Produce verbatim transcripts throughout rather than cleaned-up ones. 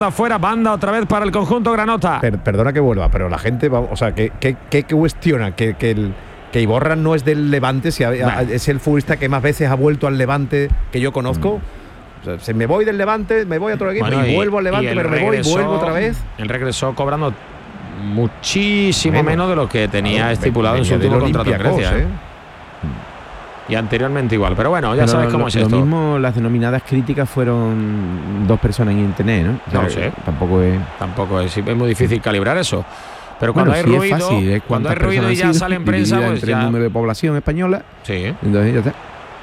Afuera, banda otra vez para el conjunto granota. Per, perdona que vuelva, pero la gente va, o sea, que, que, que, que cuestiona que, que, el, que Iborra no es del Levante, si a, a, es el futbolista que más veces ha vuelto al Levante que yo conozco. Mm. O sea, se me voy del Levante, me voy a otro equipo bueno, y, y vuelvo al Levante, pero me voy y vuelvo otra vez. Él regresó cobrando muchísimo menos, menos de lo que tenía claro, estipulado en su último contrato en Grecia. ¿eh? Y anteriormente igual, pero bueno, ya pero sabes cómo lo, es lo esto. Lo mismo, las denominadas críticas fueron dos personas en internet, ¿no? O sea, no sé. Tampoco es... Tampoco es, es muy difícil calibrar eso. Pero cuando bueno, hay sí ruido, es fácil, ¿eh? cuando hay ruido y ya sale en prensa, pues entre ya... el número de población española. Sí. Entonces ya está.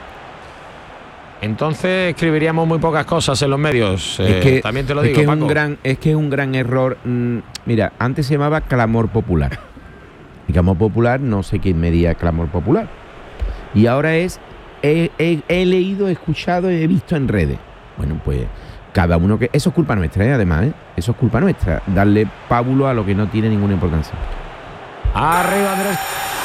Entonces escribiríamos muy pocas cosas en los medios. Es que, eh, también te lo es digo, que Paco. Un gran, es que es un gran error. Mmm, mira, antes se llamaba clamor popular. Y clamor popular, no sé quién medía clamor popular. Y ahora es, he, he, he leído, he escuchado, he visto en redes. Bueno, pues cada uno que... Eso es culpa nuestra, ¿eh? Además, ¿eh? Eso es culpa nuestra. Darle pábulo a lo que no tiene ninguna importancia. Arriba, Andrés.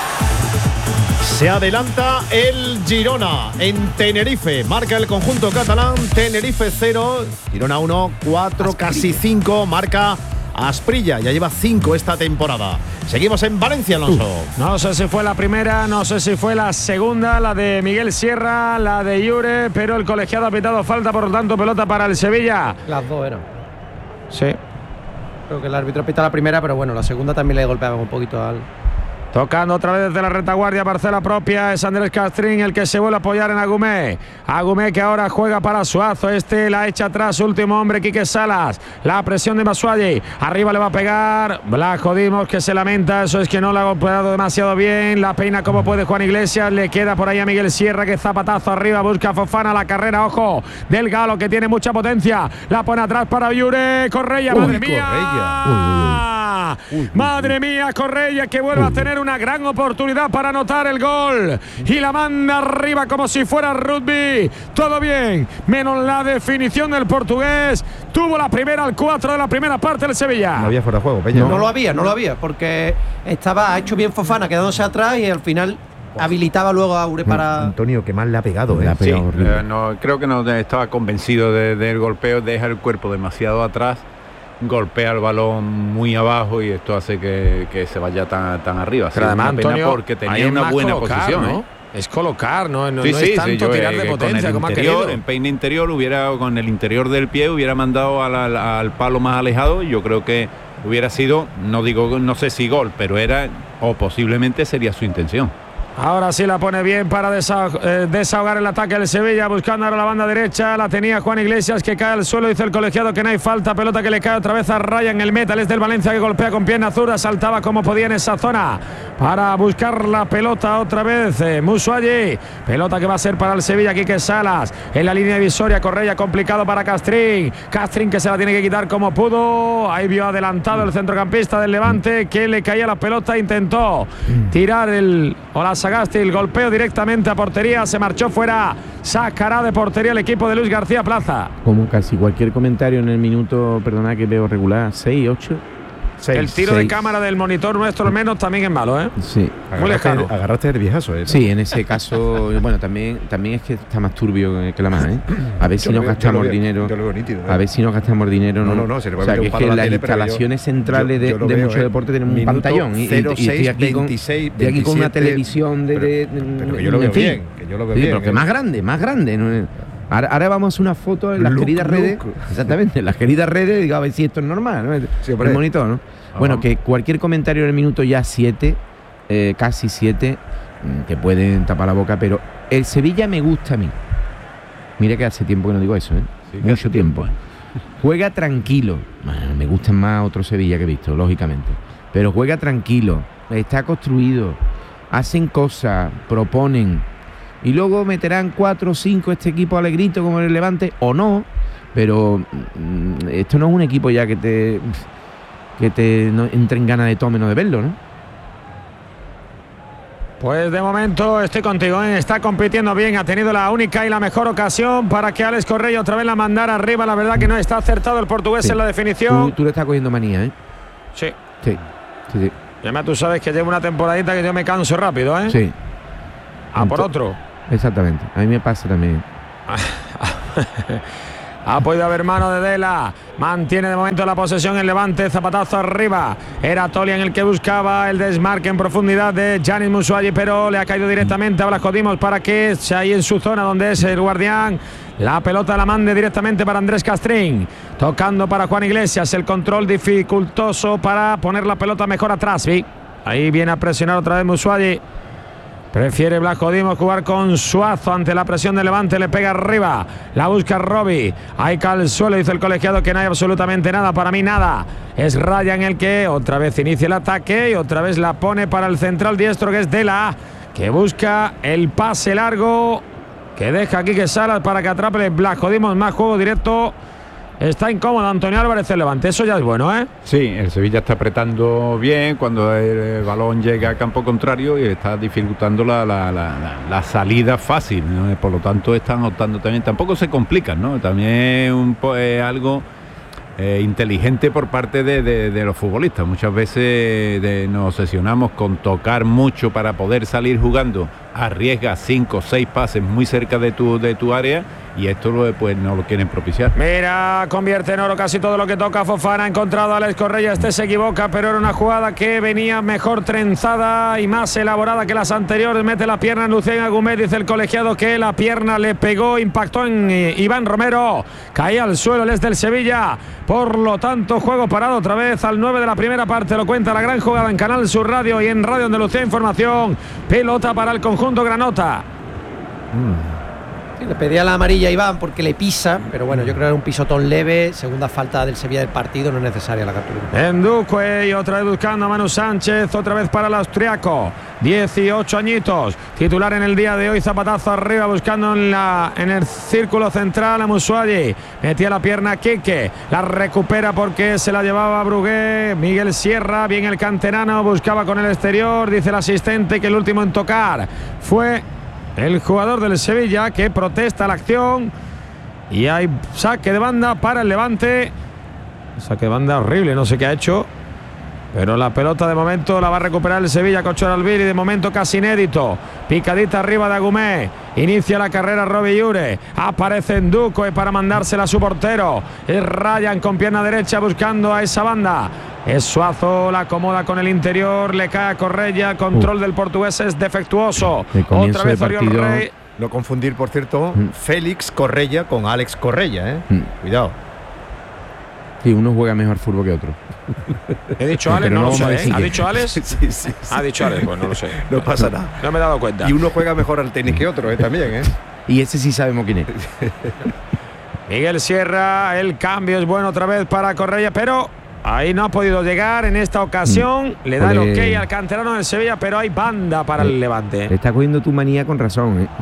Se adelanta el Girona en Tenerife. Marca el conjunto catalán. Tenerife cero, Girona uno, cuatro, casi cinco. Marca Asprilla. Ya lleva cinco esta temporada. Seguimos en Valencia, Alonso. Uh, no sé si fue la primera, no sé si fue la segunda, la de Miguel Sierra, la de Iure, pero el colegiado ha pitado falta, por lo tanto, pelota para el Sevilla. Las dos eran. Sí. Creo que el árbitro pita la primera, pero bueno, la segunda también le golpeaba un poquito al... Tocando otra vez desde la retaguardia, parcela propia, es Andrés Castrín el que se vuelve a apoyar en Agumé. Agumé que ahora juega para Suazo, este la echa atrás, último hombre, Quique Salas. La presión de Basualli, arriba le va a pegar, Blasco Dimos que se lamenta, eso es que no le ha golpeado demasiado bien, la peina como puede Juan Iglesias, le queda por ahí a Miguel Sierra que zapatazo arriba, busca a Fofana, la carrera, ojo, del Galo que tiene mucha potencia, la pone atrás para Viure, Correia, madre uy, mía. Correia. Uy, uy, uy. Madre mía, Correia que vuelve uy. a tener una gran oportunidad para anotar el gol y la manda arriba como si fuera rugby. Todo bien, menos la definición del portugués. Tuvo la primera al cuatro de la primera parte del Sevilla. No había fuera de juego, Peña. No, no lo había, no lo había, porque estaba hecho bien Fofana quedándose atrás y al final habilitaba luego a Aure para... Antonio, que más le ha pegado, ¿eh? Le ha pegado sí, eh, no, creo que no estaba convencido de, del golpeo, deja el cuerpo demasiado atrás, golpea el balón muy abajo y esto hace que, que se vaya tan, tan arriba. Pero además, una pena Antonio, porque tenía una buena colocar, posición, ¿no? ¿eh? Es colocar, no, no, sí, no sí, es tanto sí, yo, tirar eh, de potencia como interior, ha querido. En peine interior hubiera, con el interior del pie hubiera mandado al, al, al palo más alejado. Yo creo que hubiera sido, no digo, no sé si gol, pero era, o posiblemente sería su intención. Ahora sí la pone bien para desahog eh, desahogar el ataque del Sevilla, buscando ahora la banda derecha, la tenía Juan Iglesias que cae al suelo, dice el colegiado que no hay falta, pelota que le cae otra vez a Ryan, el metal es del Valencia que golpea con pierna zurda, saltaba como podía en esa zona para buscar la pelota otra vez, eh, Musualli, pelota que va a ser para el Sevilla, Quique Salas, en la línea divisoria, Correia complicado para Castrín, Castrín que se la tiene que quitar como pudo, ahí vio adelantado el centrocampista del Levante que le caía la pelota, intentó tirar el... Hola, Sagasti, el golpeo directamente a portería, se marchó fuera, sacará de portería el equipo de Luis García Plaza. Como casi cualquier comentario en el minuto, perdona que veo regular, seis, ocho. Seis, el tiro seis. de cámara del monitor nuestro al menos también es malo, ¿eh? Sí. Muy lejano. Agarraste el viejazo, ¿eh? Sí, en ese caso, bueno, también también es que está más turbio que la más, ¿eh? A ver si nos gastamos dinero. Nítido, ¿eh? A ver si nos gastamos dinero. No, no, no. Se le o sea, que es que las tele, instalaciones yo, centrales yo, yo de, de veo, mucho ¿eh? deporte tienen un pantallón. Y, cero, y, y estoy aquí, veintiséis, con, estoy aquí con una televisión de... Pero, de, pero que yo lo veo fin. bien, que yo lo veo sí, bien. Pero que más grande, más grande. ¿no? Ahora, ahora vamos a hacer una foto en las look, queridas look. redes. Exactamente, en las queridas redes, digo, a ver si esto es normal, ¿no? Sí, el monitor, ¿no? Ajá. Bueno, que cualquier comentario en el minuto ya siete, eh, casi siete, te pueden tapar la boca, pero el Sevilla me gusta a mí. Mira que hace tiempo que no digo eso, ¿eh? Sí, mucho tiempo. tiempo. Juega tranquilo. Bueno, me gustan más otros Sevilla que he visto, lógicamente. Pero juega tranquilo, está construido, hacen cosas, proponen. Y luego meterán cuatro o cinco este equipo alegrito como el Levante, o no. Pero mm, esto no es un equipo ya que te... que te no, entren ganas de tome no de verlo, ¿no? Pues de momento estoy contigo, ¿eh? Está compitiendo bien, ha tenido la única y la mejor ocasión para que Alex Correia otra vez la mandara arriba, la verdad que no está acertado el portugués sí. en la definición. Tú, tú le estás cogiendo manía, ¿eh? Sí. Sí, sí, sí. Y además tú sabes que llevo una temporadita que yo me canso rápido, ¿eh? Sí. A por otro. Exactamente, a mí me pasa también. Ha podido haber mano de Dela. Mantiene de momento la posesión el Levante. Zapatazo arriba. Era Tolia en el que buscaba el desmarque en profundidad de Yanis Musuayi, pero le ha caído directamente a Blasco Dimos para que se ahí en su zona donde es el guardián. La pelota la mande directamente para Andrés Castrín. Tocando para Juan Iglesias. El control dificultoso para poner la pelota mejor atrás. ¿Sí? Ahí viene a presionar otra vez Musuayi. Prefiere Blasco Dimos jugar con Suazo ante la presión de Levante, le pega arriba, la busca Robbie, ahí cae al suelo, dice el colegiado que no hay absolutamente nada, para mí nada. Es Ryan el que otra vez inicia el ataque y otra vez la pone para el central diestro que es Dela, que busca el pase largo, que deja aquí que Salas para que atrape Blasco Dimos, más juego directo. Está incómodo Antonio Álvarez el Levante, eso ya es bueno, ¿eh? Sí, el Sevilla está apretando bien cuando el balón llega a campo contrario y está dificultando la, la, la, la, la salida fácil, ¿no? Por lo tanto están optando también, tampoco se complican, ¿no? También un po, eh, algo eh, inteligente por parte de, de, de los futbolistas. Muchas veces de, nos obsesionamos con tocar mucho para poder salir jugando, arriesgas cinco o seis pases muy cerca de tu, de tu área. Y esto pues no lo quieren propiciar. Mira, convierte en oro casi todo lo que toca Fofana. Ha encontrado a Alex Correia, este se equivoca, pero era una jugada que venía mejor trenzada y más elaborada que las anteriores. Mete la pierna en Lucien Agumé, dice el colegiado que la pierna le pegó, impactó en eh, Iván Romero. Caía al suelo el es del Sevilla. Por lo tanto, juego parado otra vez al nueve de la primera parte. Lo cuenta la gran jugada en Canal Sur Radio y en Radio Andalucía Información. Pelota para el conjunto granota. Mm. Le pedía la amarilla a Iván porque le pisa, pero bueno, yo creo que era un pisotón leve, segunda falta del Sevilla del partido, no es necesaria la captura. Enduque y otra vez buscando a Manu Sánchez, otra vez para el austriaco, dieciocho añitos, titular en el día de hoy, zapatazo arriba buscando en, la, en el círculo central a Musuayi, metía la pierna a Quique, la recupera porque se la llevaba a Brugué, Miguel Sierra, bien el canterano, buscaba con el exterior, dice el asistente que el último en tocar fue el jugador del Sevilla, que protesta la acción y hay saque de banda para el Levante. Saque de banda horrible, no sé qué ha hecho, pero la pelota de momento la va a recuperar el Sevilla con Choralviri, de momento casi inédito. Picadita arriba de Agumé, inicia la carrera Robbie Llure, aparece Nduko para mandársela a su portero. Es Ryan con pierna derecha buscando a esa banda. Es Suazo, la acomoda con el interior, le cae a Correia, control uh. del portugués es defectuoso. Otra vez Oriol Rey. No confundir, por cierto, mm. Félix Correia con Alex Correia, ¿eh? Mm. Cuidado. Sí, uno juega mejor fútbol que otro. He dicho Alex, no, no lo sé, ¿eh? ¿Ha dicho Alex? Sí, sí, sí. Ha dicho Alex, pues no lo sé. No pasa nada. No me he dado cuenta. Y uno juega mejor al tenis que otro, ¿eh? También, ¿eh? Y ese sí sabemos quién es. Miguel Sierra, el cambio es bueno otra vez para Correia, pero ahí no ha podido llegar en esta ocasión. Mm. Le da el ok al canterano del Sevilla, pero hay banda para el Levante. Te está cogiendo tu manía con razón, ¿eh?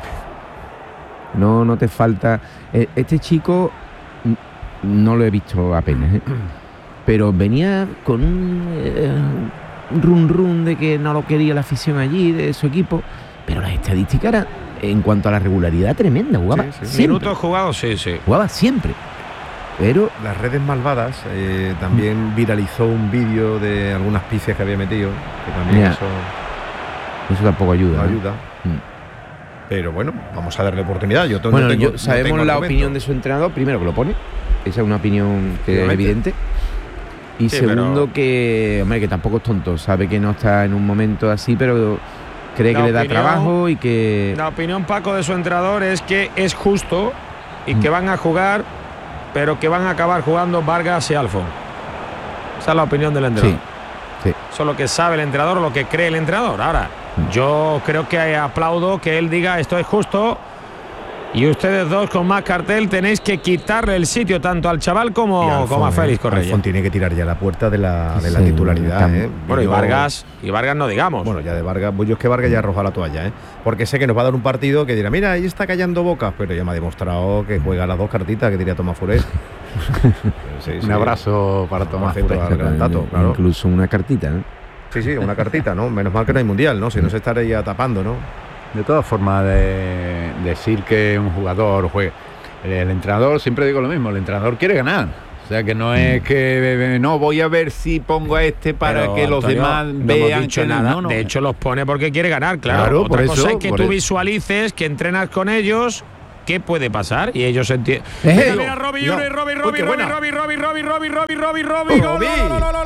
No, no te falta. Este chico no lo he visto apenas, ¿eh? Pero venía con un, eh, un run run de que no lo quería la afición allí, de su equipo. Pero las estadísticas eran, en cuanto a la regularidad, tremenda. Jugaba sí, sí. siempre. Minutos jugados, sí, sí. Jugaba siempre. Pero las redes malvadas eh, también viralizó un vídeo de algunas pifias que había metido, que también yeah. eso eso tampoco ayuda. No ayuda. ¿no? Pero bueno, vamos a darle oportunidad. Yo bueno, no tengo, yo, sabemos no la opinión de su entrenador, primero que lo pone, esa es una opinión que es evidente. Y sí, segundo pero... que, hombre, que tampoco es tonto, sabe que no está en un momento así, pero cree la que opinión, le da trabajo y que... La opinión, Paco, de su entrenador es que es justo y mm. que van a jugar, pero que van a acabar jugando Vargas y Alfon. Esa es la opinión del entrenador. Sí, sí. Eso es lo que sabe el entrenador o lo que cree el entrenador. Ahora, mm. yo creo que aplaudo que él diga esto es justo. Y ustedes dos con más cartel tenéis que quitarle el sitio tanto al chaval como, Alfon, como a Félix Correia. Alfon tiene que tirar ya la puerta de la, de la sí, titularidad. ¿eh? Bueno, y Vargas, y Vargas no digamos. Bueno, ya de Vargas, pues yo es que Vargas ya arroja la toalla, ¿eh? Porque sé que nos va a dar un partido que dirá, mira, ahí está callando bocas, pero ya me ha demostrado que juega las dos cartitas, que diría Tomás Furet. sí, sí. Un abrazo para Tomás Furet. Claro. Incluso una cartita, ¿no? Sí, sí, una cartita, ¿no? Menos mal que no hay mundial, ¿no? Si no se estaría tapando, ¿no? De todas formas, de decir que un jugador juegue, el, el entrenador, siempre digo lo mismo, el entrenador quiere ganar. O sea, que no es que no voy a ver si pongo a este para pero, que los Antonio, demás no vean hemos dicho que nada. No, no. De hecho, los pone porque quiere ganar, claro. claro Otra por cosa eso, es que tú eso. visualices, que entrenas con ellos, qué puede pasar y ellos entienden. Eh, Mira, Robbie, no. Robbie, Robbie, Uy, Robbie, qué Robbie, buena. Robbie, Robbie, Robbie, Robbie, Robbie, Robbie, Robbie, Robbie, Robbie. gol, gol, gol, gol,